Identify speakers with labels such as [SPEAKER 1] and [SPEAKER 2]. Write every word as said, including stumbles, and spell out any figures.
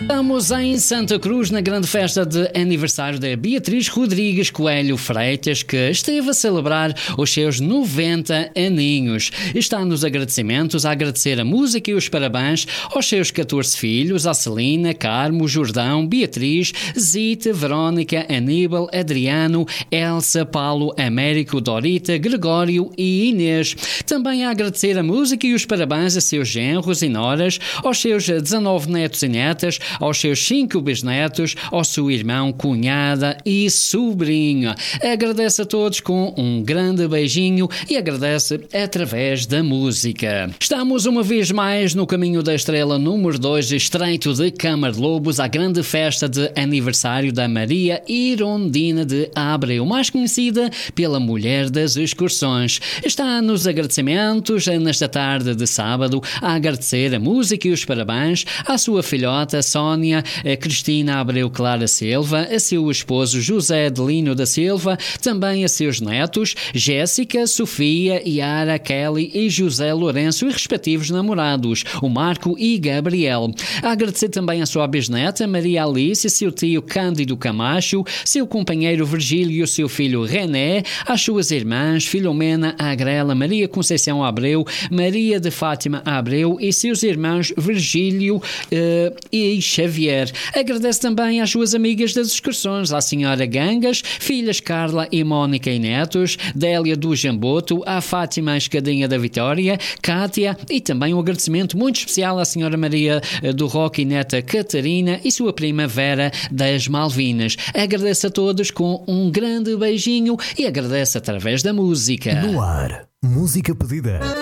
[SPEAKER 1] Estamos em Santa Cruz na grande festa de aniversário da Beatriz Rodrigues Coelho Freitas, que esteve a celebrar os seus noventa aninhos. Está nos agradecimentos a agradecer a música e os parabéns aos seus catorze filhos, a Celina, Carmo, Jordão, Beatriz, Zita, Verónica, Aníbal, Adriano, Elsa, Paulo, Américo, Dorita, Gregório e Inês. Também a agradecer a música e os parabéns a seus genros e noras, aos seus dezanove netos e netas, aos seus cinco bisnetos, ao seu irmão, cunhada e sobrinho. Agradece a todos com um grande beijinho e agradece através da música. Estamos uma vez mais no caminho da estrela número dois, estreito de Câmara de Lobos, à grande festa de aniversário da Maria Irondina de Abreu, mais conhecida pela Mulher das Excursões. Está nos agradecimentos nesta tarde de sábado a agradecer a música e os parabéns à sua filhota Sónia a Cristina Abreu Clara Silva, a seu esposo José Adelino da Silva, também a seus netos Jéssica, Sofia, Yara, Kelly e José Lourenço e respectivos namorados, o Marco e Gabriel. A agradecer também a sua bisneta Maria Alice, seu tio Cândido Camacho, seu companheiro Virgílio e o seu filho René, às suas irmãs Filomena Agrela, Maria Conceição Abreu, Maria de Fátima Abreu e seus irmãos Virgílio uh, e Xavier. Agradece também às suas amigas das excursões, à senhora Gangas, filhas Carla e Mónica e netos, Délia do Jamboto, à Fátima Escadinha da Vitória, Cátia, e também um agradecimento muito especial à senhora Maria do Roque e neta Catarina e sua prima Vera das Malvinas. Agradece a todos com um grande beijinho e agradece através da música.
[SPEAKER 2] No ar, música pedida.